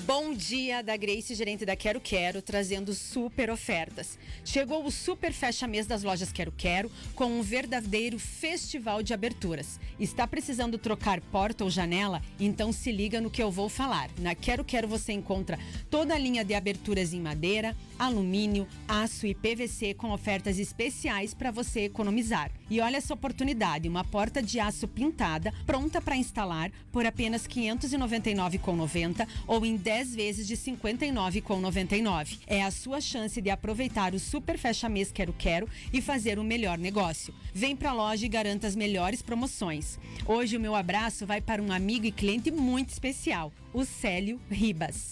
Bom dia, da Grace, gerente da Quero Quero, trazendo super ofertas. Chegou o super fecha-mês das lojas Quero Quero, com um verdadeiro festival de aberturas. Está precisando trocar porta ou janela? Então se liga no que eu vou falar. Na Quero Quero você encontra toda a linha de aberturas em madeira, alumínio, aço e PVC com ofertas especiais para você economizar. E olha essa oportunidade, uma porta de aço pintada, pronta para instalar por apenas R$ 599,90 ou em 10 vezes de R$ 59,99. É a sua chance de aproveitar o super fecha-mês Quero Quero e fazer o melhor negócio. Vem pra loja e garanta as melhores promoções. Hoje o meu abraço vai para um amigo e cliente muito especial, o Célio Ribas.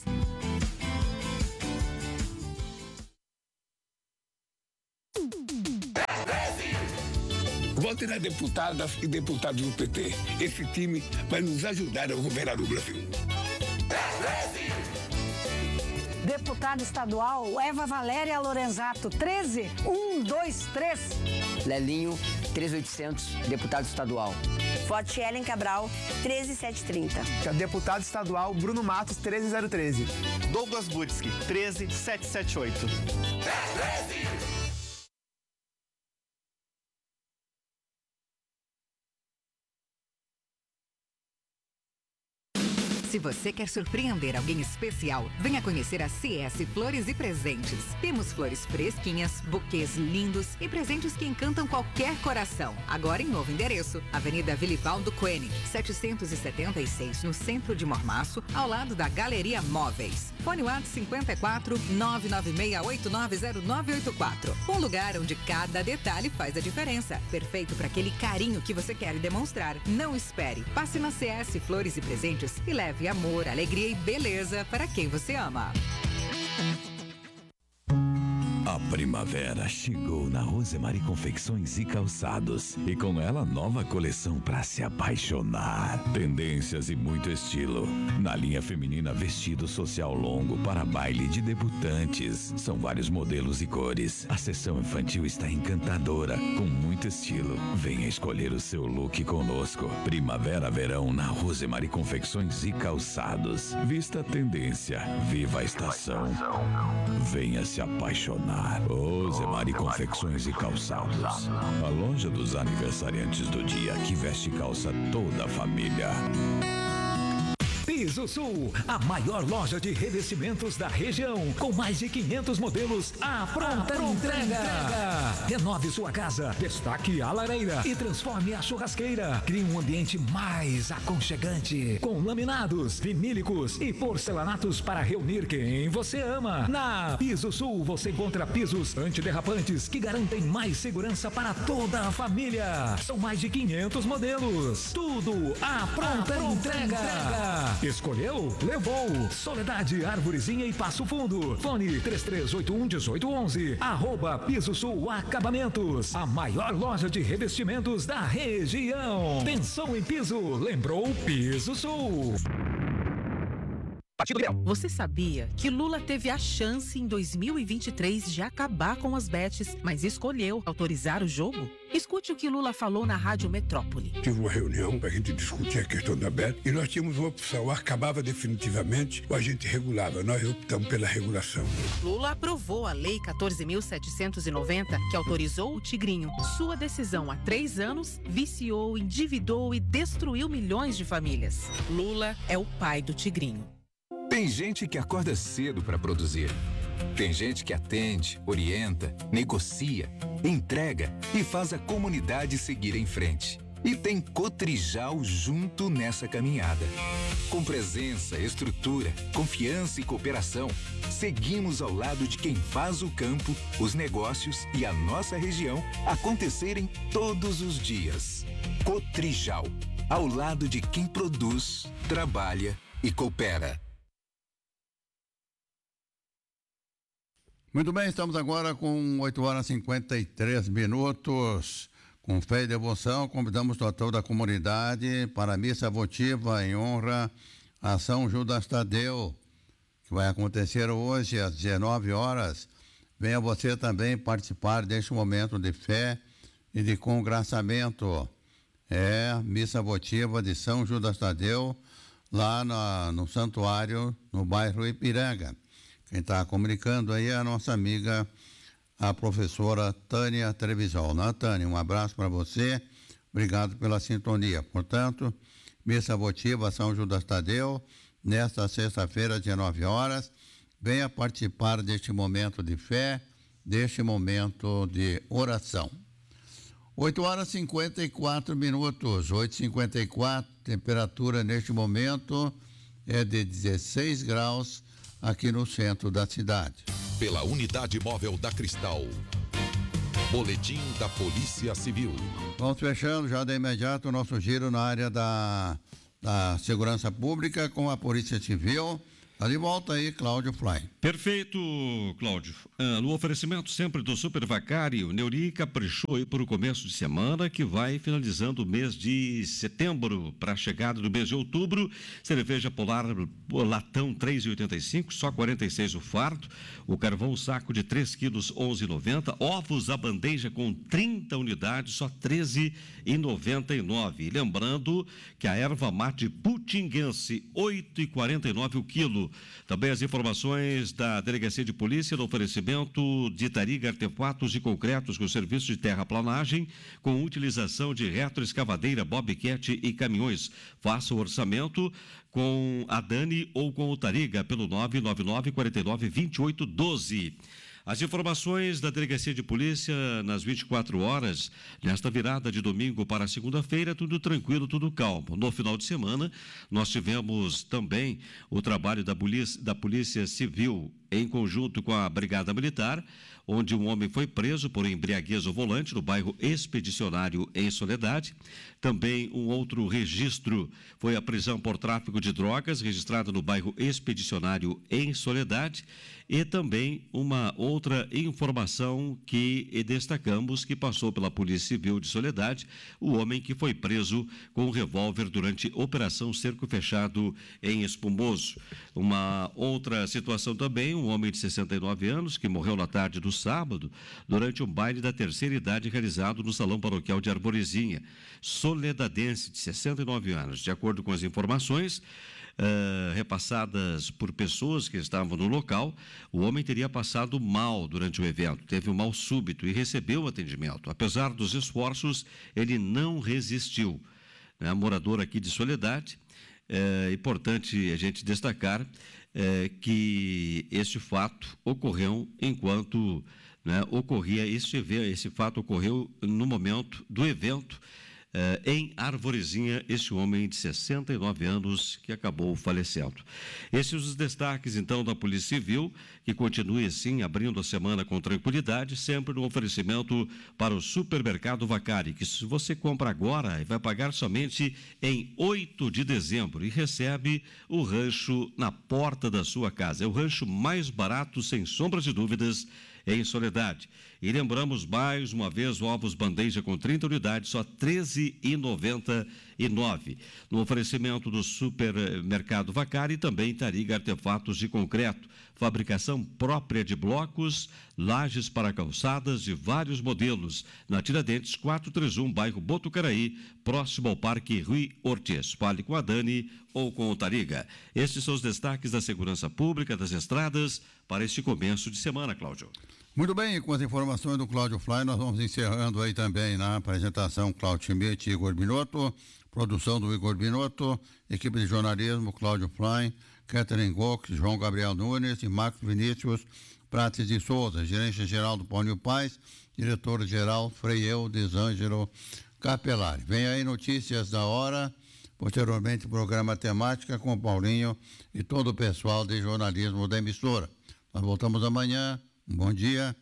Vote nas deputadas e deputados do PT. Esse time vai nos ajudar a governar o Brasil. Deputada estadual Eva Valéria Lorenzato, 13123. Lelinho, 13800, deputado estadual. Vote Ellen Cabral, 13730. Deputado estadual Bruno Matos, 13013. Douglas Budski, 13778. Se você quer surpreender alguém especial, venha conhecer a CS Flores e Presentes. Temos flores fresquinhas, buquês lindos e presentes que encantam qualquer coração. Agora em novo endereço, Avenida Vilibaldo Koenig, 776, no centro de Mormaço, ao lado da Galeria Móveis. Fone WhatsApp 54 996890984. Um lugar onde cada detalhe faz a diferença. Perfeito para aquele carinho que você quer demonstrar. Não espere. Passe na CS Flores e Presentes e leve amor, alegria e beleza para quem você ama. A primavera chegou na Rosemary Confecções e Calçados e com ela nova coleção para se apaixonar. Tendências e muito estilo. Na linha feminina, vestido social longo para baile de debutantes. São vários modelos e cores. A seção infantil está encantadora, com muito estilo. Venha escolher o seu look conosco. Primavera-verão na Rosemary Confecções e Calçados. Vista a tendência, viva a estação. Venha se apaixonar. Rosemary Confecções e Calçados. A loja dos aniversariantes do dia que veste calça toda a família. Piso Sul, a maior loja de revestimentos da região, com mais de 500 modelos à pronta entrega. Renove sua casa, destaque a lareira e transforme a churrasqueira. Crie um ambiente mais aconchegante, com laminados, vinílicos e porcelanatos para reunir quem você ama. Na Piso Sul você encontra pisos antiderrapantes que garantem mais segurança para toda a família. São mais de 500 modelos, tudo à pronta entrega. Escolheu? Levou. Soledade, Arvorezinha e Passo Fundo. Fone 3381-1811. @Piso Sul Acabamentos. A maior loja de revestimentos da região. Pensou em piso? Lembrou Piso Sul. Você sabia que Lula teve a chance em 2023 de acabar com as bets, mas escolheu autorizar o jogo? Escute o que Lula falou na Rádio Metrópole. Tive uma reunião para a gente discutir a questão da BET e nós tínhamos uma opção, acabava definitivamente ou a gente regulava. Nós optamos pela regulação. Lula aprovou a Lei 14.790, que autorizou o Tigrinho. Sua decisão há 3 anos viciou, endividou e destruiu milhões de famílias. Lula é o pai do Tigrinho. Tem gente que acorda cedo para produzir. Tem gente que atende, orienta, negocia, entrega e faz a comunidade seguir em frente. E tem Cotrijal junto nessa caminhada. Com presença, estrutura, confiança e cooperação, seguimos ao lado de quem faz o campo, os negócios e a nossa região acontecerem todos os dias. Cotrijal, ao lado de quem produz, trabalha e coopera. Muito bem, estamos agora com 8h53. Com fé e devoção, convidamos toda a comunidade para a missa votiva em honra a São Judas Tadeu, que vai acontecer hoje às 19 horas. Venha você também participar deste momento de fé e de congraçamento. É missa votiva de São Judas Tadeu, lá no santuário, no bairro Ipiranga. Quem está comunicando aí é a nossa amiga, a professora Tânia Trevisol. Tânia, um abraço para você, obrigado pela sintonia. Portanto, missa votiva São Judas Tadeu, nesta sexta-feira, 19 horas, venha participar deste momento de fé, deste momento de oração. 8h54, 8h54, temperatura neste momento é de 16 graus aqui no centro da cidade. Pela Unidade Móvel da Cristal. Boletim da Polícia Civil. Vamos fechando já de imediato o nosso giro na área da segurança pública com a Polícia Civil. Tá de volta aí, Cláudio Fly. Perfeito, Cláudio. No oferecimento sempre do Super Vacari, o Neuri caprichou aí por o começo de semana, que vai finalizando o mês de setembro para a chegada do mês de outubro. Cerveja Polar latão 3,85, só 46 o fardo. O carvão saco de 3 quilos, 11,90. Ovos a bandeja com 30 unidades, só 13,99. Lembrando que a erva mate putinguense, 8,49 o quilo. Também as informações da Delegacia de Polícia no oferecimento de Tariga Artefatos e Concretos com serviço de terraplanagem com utilização de retroescavadeira, bobcat e caminhões. Faça o orçamento com a Dani ou com o Tariga pelo 999-49-2812. As informações da Delegacia de Polícia nas 24 horas, nesta virada de domingo para segunda-feira, tudo tranquilo, tudo calmo. No final de semana, nós tivemos também o trabalho da Polícia Civil em conjunto com a Brigada Militar, onde um homem foi preso por embriaguez ao volante no bairro Expedicionário, em Soledade. Também um outro registro foi a prisão por tráfico de drogas, registrada no bairro Expedicionário, em Soledade. E também uma outra informação que destacamos, que passou pela Polícia Civil de Soledade, o homem que foi preso com um revólver durante Operação Cerco Fechado em Espumoso. Uma outra situação também, um homem de 69 anos que morreu na tarde do sábado durante um baile da terceira idade realizado no Salão Paroquial de Arvorezinha. Soledadense de 69 anos. De acordo com as informações repassadas por pessoas que estavam no local, o homem teria passado mal durante o evento, teve um mal súbito e recebeu atendimento. Apesar dos esforços, ele não resistiu. Morador aqui de Soledade, é importante a gente destacar que este fato ocorreu enquanto ocorria esse fato ocorreu no momento do evento em Arvorezinha, este homem de 69 anos que acabou falecendo. Esses os destaques, então, da Polícia Civil, que continue, assim, abrindo a semana com tranquilidade, sempre no oferecimento para o Supermercado Vacari, que se você compra agora, vai pagar somente em 8 de dezembro e recebe o rancho na porta da sua casa. É o rancho mais barato, sem sombras de dúvidas, em Soledade. E lembramos mais uma vez, ovos bandeja com 30 unidades, só R$ 13,99. No oferecimento do Supermercado Vacari e também Tariga Artefatos de Concreto. Fabricação própria de blocos, lajes para calçadas de vários modelos. Na Tiradentes 431, bairro Botucaraí, próximo ao Parque Rui Ortiz. Fale com a Dani ou com o Tariga. Estes são os destaques da segurança pública das estradas para este começo de semana, Cláudio. Muito bem, com as informações do Cláudio Fly, nós vamos encerrando aí também na apresentação Cláudio Schmidt e Igor Binotto, produção do Igor Binotto, equipe de jornalismo Cláudio Fly, Catherine Gox, João Gabriel Nunes e Marcos Vinícius Prates de Souza, gerente-geral do Pônio Paz, diretor-geral Freiel Desângelo Capelari. Vem aí notícias da hora, posteriormente programa temática com o Paulinho e todo o pessoal de jornalismo da emissora. Nós voltamos amanhã. Um bom dia.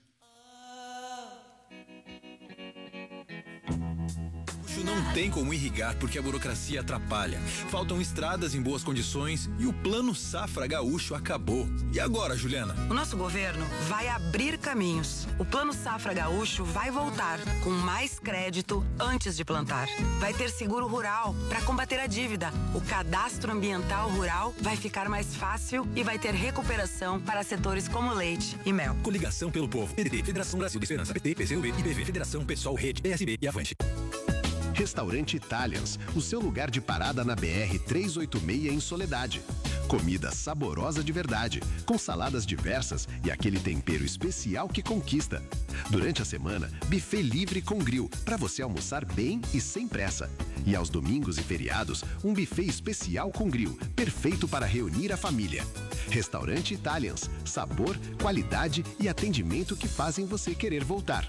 Não tem como irrigar porque a burocracia atrapalha. Faltam estradas em boas condições e o Plano Safra Gaúcho acabou. E agora, Juliana? O nosso governo vai abrir caminhos. O Plano Safra Gaúcho vai voltar com mais crédito antes de plantar. Vai ter seguro rural para combater a dívida. O cadastro ambiental rural vai ficar mais fácil e vai ter recuperação para setores como leite e mel. Coligação pelo Povo. PDT, Federação Brasil de Esperança, PT, PCdoB, IPV, Federação Pessoal, Rede, PSB e Avante. Restaurante Italians, o seu lugar de parada na BR-386 em Soledade. Comida saborosa de verdade, com saladas diversas e aquele tempero especial que conquista. Durante a semana, buffet livre com grill, para você almoçar bem e sem pressa. E aos domingos e feriados, um buffet especial com grill, perfeito para reunir a família. Restaurante Italians, sabor, qualidade e atendimento que fazem você querer voltar.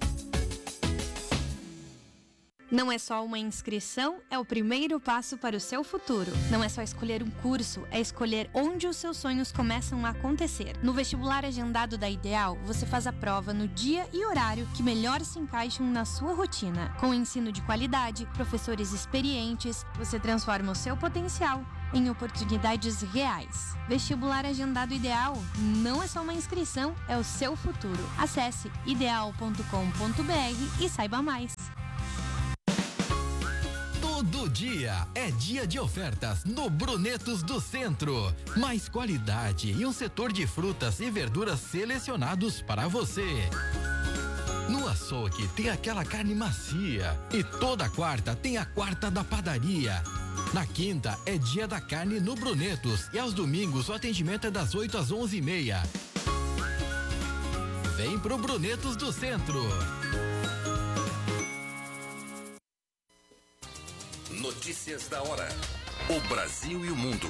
Não é só uma inscrição, é o primeiro passo para o seu futuro. Não é só escolher um curso, é escolher onde os seus sonhos começam a acontecer. No vestibular agendado da Ideal, você faz a prova no dia e horário que melhor se encaixam na sua rotina. Com ensino de qualidade, professores experientes, você transforma o seu potencial em oportunidades reais. Vestibular agendado Ideal não é só uma inscrição, é o seu futuro. Acesse ideal.com.br e saiba mais. Todo dia é dia de ofertas no Brunetos do Centro. Mais qualidade e um setor de frutas e verduras selecionados para você. No açougue tem aquela carne macia e toda quarta tem a quarta da padaria. Na quinta é dia da carne no Brunetos e aos domingos o atendimento é das 8 às 11h30. Vem pro Brunetos do Centro. Notícias da hora. O Brasil e o mundo.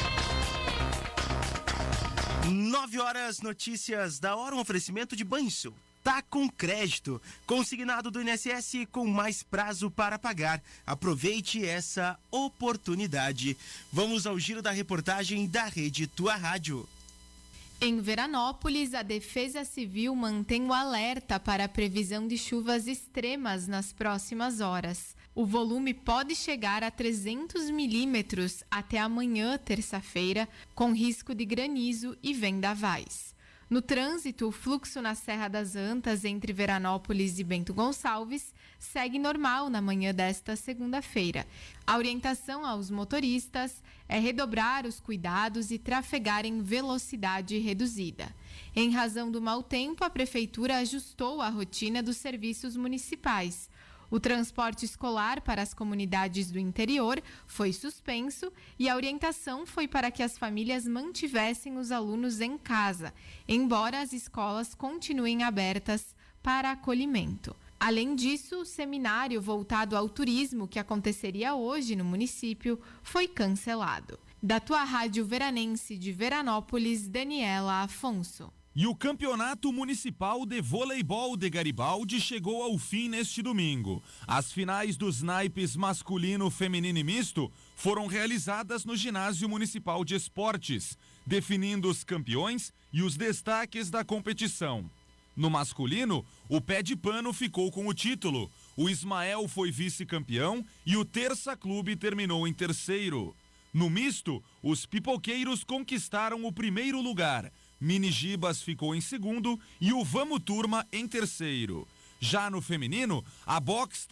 9h, notícias da hora, um oferecimento de Banrisul. Tá com crédito, consignado do INSS com mais prazo para pagar. Aproveite essa oportunidade. Vamos ao giro da reportagem da Rede Tua Rádio. Em Veranópolis, a Defesa Civil mantém o alerta para a previsão de chuvas extremas nas próximas horas. O volume pode chegar a 300 milímetros até amanhã, terça-feira, com risco de granizo e vendavais. No trânsito, o fluxo na Serra das Antas, entre Veranópolis e Bento Gonçalves, segue normal na manhã desta segunda-feira. A orientação aos motoristas é redobrar os cuidados e trafegar em velocidade reduzida. Em razão do mau tempo, a Prefeitura ajustou a rotina dos serviços municipais. O transporte escolar para as comunidades do interior foi suspenso e a orientação foi para que as famílias mantivessem os alunos em casa, embora as escolas continuem abertas para acolhimento. Além disso, o seminário voltado ao turismo que aconteceria hoje no município foi cancelado. Da Tua Rádio Veranense de Veranópolis, Daniela Afonso. E o Campeonato Municipal de Voleibol de Garibaldi chegou ao fim neste domingo. As finais dos naipes masculino, feminino e misto foram realizadas no Ginásio Municipal de Esportes, definindo os campeões e os destaques da competição. No masculino, o Pé de Pano ficou com o título, o Ismael foi vice-campeão e o Terça Clube terminou em terceiro. No misto, os pipoqueiros conquistaram o primeiro lugar. Mini Gibas ficou em segundo e o Vamos Turma em terceiro. Já no feminino, a Box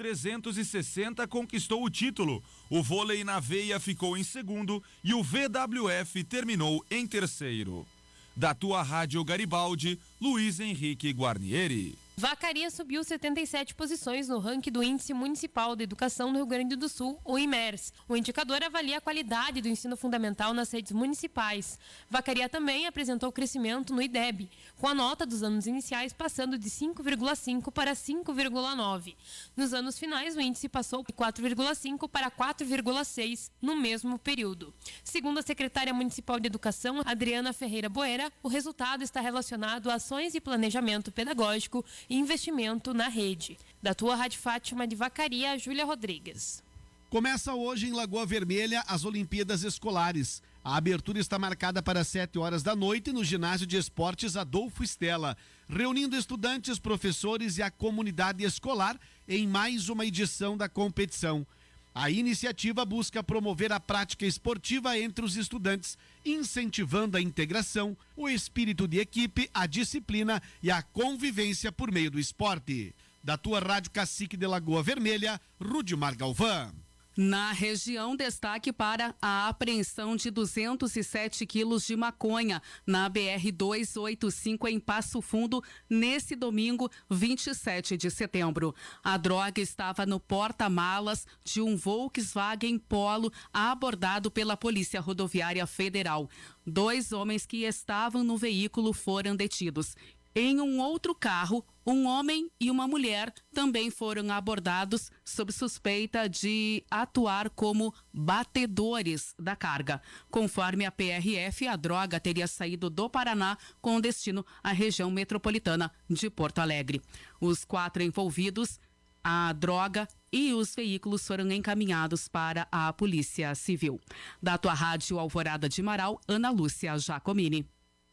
360 conquistou o título, o Vôlei na Veia ficou em segundo e o VWF terminou em terceiro. Da Tua Rádio Garibaldi, Luiz Henrique Guarnieri. Vacaria subiu 77 posições no ranking do Índice Municipal de Educação no Rio Grande do Sul, o IMERS. O indicador avalia a qualidade do ensino fundamental nas redes municipais. Vacaria também apresentou crescimento no IDEB, com a nota dos anos iniciais passando de 5,5 para 5,9. Nos anos finais, o índice passou de 4,5 para 4,6 no mesmo período. Segundo a secretária municipal de Educação, Adriana Ferreira Boeira, o resultado está relacionado a ações de planejamento pedagógico e investimento na rede. Da Tua Rádio Fátima de Vacaria, Júlia Rodrigues. Começa hoje em Lagoa Vermelha as Olimpíadas Escolares. A abertura está marcada para 7h da noite no Ginásio de Esportes Adolfo Stella, reunindo estudantes, professores e a comunidade escolar em mais uma edição da competição. A iniciativa busca promover a prática esportiva entre os estudantes, incentivando a integração, o espírito de equipe, a disciplina e a convivência por meio do esporte. Da Tua Rádio Cacique de Lagoa Vermelha, Rudimar Galvão. Na região, destaque para a apreensão de 207 quilos de maconha na BR-285 em Passo Fundo, nesse domingo, 27 de setembro. A droga estava no porta-malas de um Volkswagen Polo abordado pela Polícia Rodoviária Federal. 2 homens que estavam no veículo foram detidos. Em um outro carro, um homem e uma mulher também foram abordados sob suspeita de atuar como batedores da carga. Conforme a PRF, a droga teria saído do Paraná com destino à região metropolitana de Porto Alegre. Os 4 envolvidos, a droga e os veículos foram encaminhados para a Polícia Civil. Da tua rádio Alvorada de Marau, Ana Lúcia Giacomini.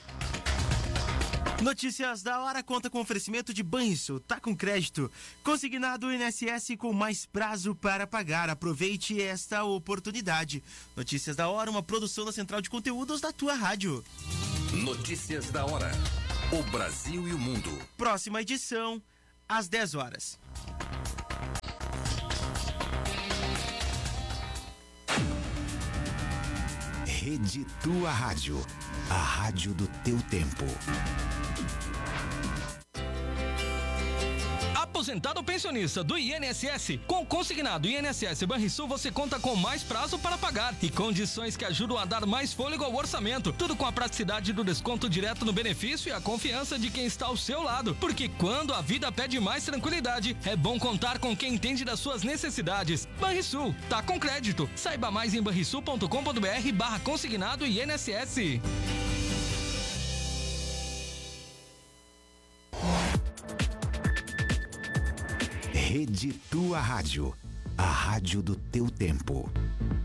Notícias da hora conta com oferecimento de Banrisul. Tá com crédito. Consignado INSS com mais prazo para pagar. Aproveite esta oportunidade. Notícias da hora, uma produção da Central de Conteúdos da tua rádio. Notícias da hora. O Brasil e o mundo. Próxima edição, às 10 horas. Rede Tua Rádio. A rádio do teu tempo. Aposentado ou pensionista do INSS, com o consignado INSS Banrisul você conta com mais prazo para pagar e condições que ajudam a dar mais fôlego ao orçamento. Tudo com a praticidade do desconto direto no benefício e a confiança de quem está ao seu lado. Porque quando a vida pede mais tranquilidade, é bom contar com quem entende das suas necessidades. Banrisul, tá com crédito. Saiba mais em banrisul.com.br/consignado INSS. Rede Tua Rádio, a rádio do teu tempo.